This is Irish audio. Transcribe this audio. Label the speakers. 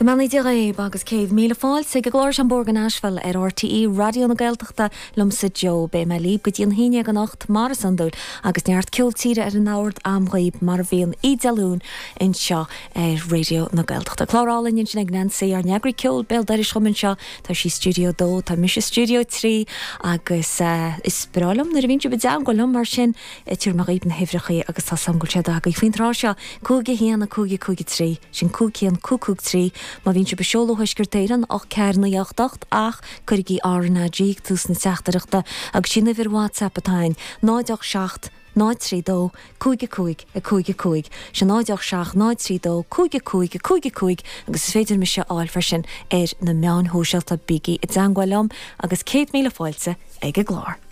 Speaker 1: Gomanna de réib agus céad míle fáil sa go glóir an Borg an Ashfuil ar RTE radio na Gaeltachta lumsa Jo be me líb go dtíon híine an nacht mar an dúil agus neart ciúiltíre ar an áhart amghaib mar bhíon idirún in seo radio na Gaeltachta. Chlárálinn sin ag Nancy ar neagraí ciúil bel deidir chumann seo tá sí Studio 2 tá mis Studio 3 agus is sprálam na bhíonn be dean go lom mar sin tíir mar réib na hefrichaí agus tá samgóilte aga ag faoin rá seo cúga híanana cúga trí sin cúcían cúcúg trí má vín se besjóla huisgurtéiran ach cearna jaachtacht ach chuirigí ána díag tús na teachtarachta agus sinna bhir WhatsApp atáin 987 932 cúige se 987 932 cúige agus is féidir me se áilfar sin ar na meán hóseilta bigi i d angwailm agus 2 míle fáilte ag a glár.